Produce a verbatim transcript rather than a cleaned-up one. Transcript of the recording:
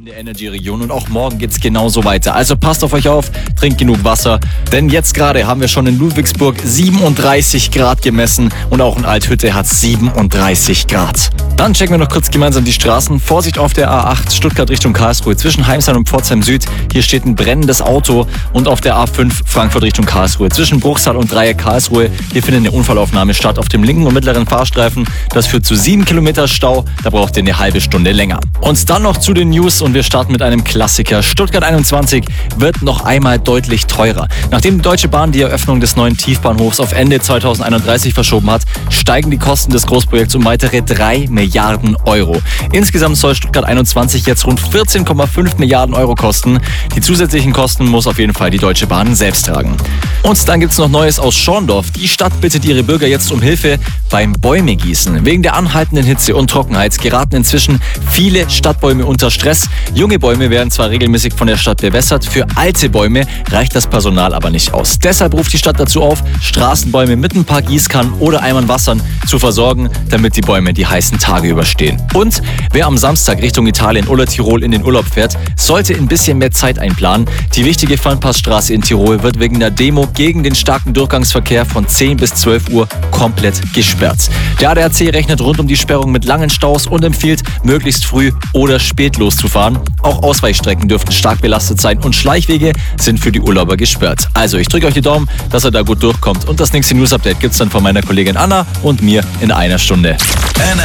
der Energy-Region und auch morgen geht's genauso weiter. Also passt auf euch auf, trinkt genug Wasser, denn jetzt gerade haben wir schon in Ludwigsburg siebenunddreißig Grad gemessen und auch in Althütte hat siebenunddreißig Grad. Dann checken wir noch kurz gemeinsam die Straßen. Vorsicht auf der A acht Stuttgart Richtung Karlsruhe zwischen Heimsheim und Pforzheim Süd. Hier steht ein brennendes Auto und auf der A fünf Frankfurt Richtung Karlsruhe zwischen Bruchsal und Dreieck Karlsruhe. Hier findet eine Unfallaufnahme statt auf dem linken und mittleren Fahrstreifen. Das führt zu sieben Kilometer Stau. Da braucht ihr eine halbe Stunde länger. Und dann noch zu den News und wir starten mit einem Klassiker. Stuttgart einundzwanzig wird noch einmal deutlich teurer. Nachdem die Deutsche Bahn die Eröffnung des neuen Tiefbahnhofs auf Ende zweitausendeinunddreißig verschoben hat, steigen die Kosten des Großprojekts um weitere drei Milliarden Euro. Insgesamt soll Stuttgart einundzwanzig jetzt rund vierzehn Komma fünf Milliarden Euro kosten. Die zusätzlichen Kosten muss auf jeden Fall die Deutsche Bahn selbst tragen. Und dann gibt's noch Neues aus Schorndorf. Die Stadt bittet ihre Bürger jetzt um Hilfe beim Bäumegießen. Wegen der anhaltenden Hitze und Trockenheit geraten inzwischen viele Stadtbäume unter Stress. Junge Bäume werden zwar regelmäßig von der Stadt bewässert, für alte Bäume reicht das Personal aber nicht aus. Deshalb ruft die Stadt dazu auf, Straßenbäume mit ein paar Gießkannen oder Eimern Wassern zu versorgen, damit die Bäume die heißen Tage überstehen. Und wer am Samstag Richtung Italien oder Tirol in den Urlaub fährt, sollte ein bisschen mehr Zeit einplanen. Die wichtige Fernpassstraße in Tirol wird wegen der Demo gegen den starken Durchgangsverkehr von zehn bis zwölf Uhr komplett gesperrt. Der A D A C rechnet rund um die Sperrung mit langen Staus und empfiehlt, möglichst früh oder spät loszufahren. Auch Ausweichstrecken dürften stark belastet sein und Schleichwege sind für die Urlauber gesperrt. Also ich drücke euch die Daumen, dass er da gut durchkommt und das nächste News-Update gibt's dann von meiner Kollegin Anna und mir in einer Stunde.